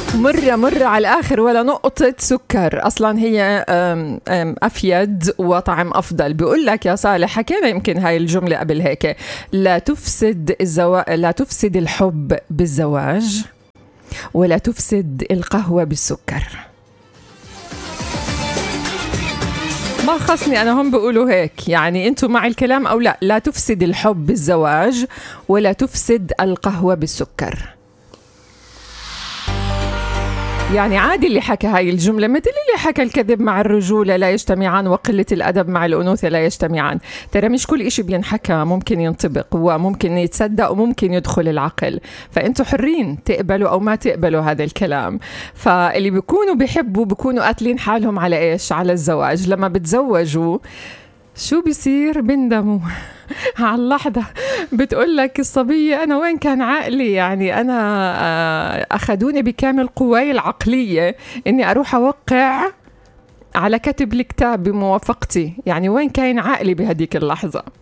مرة على الآخر ولا نقطة سكر، أصلا هي أفيد وطعم أفضل. بيقول لك يا صالح، حكينا يمكن هاي الجملة قبل هيك، لا تفسد الحب بالزواج ولا تفسد القهوة بالسكر. ما خصني أنا، هم بيقولوا هيك، يعني أنتوا مع الكلام أو لا. لا تفسد الحب بالزواج ولا تفسد القهوة بالسكر. يعني عادي اللي حكى هاي الجملة مثل اللي حكى الكذب مع الرجولة لا يجتمعان وقلة الأدب مع الأنوثة لا يجتمعان. ترى مش كل إشي بينحكى ممكن ينطبق وممكن يتصدق وممكن يدخل العقل، فأنتوا حرين تقبلوا أو ما تقبلوا هذا الكلام. فاللي بيكونوا بيحبوا بيكونوا قاتلين حالهم على إيش؟ على الزواج. لما بتزوجوا شو بيصير؟ بندموا على اللحظة. بتقول لك الصبية أنا وين كان عقلي؟ يعني أنا أخذوني بكامل قواي العقلية إني أروح أوقع على كتب الكتاب بموافقتي، يعني وين كان عقلي بهديك اللحظة؟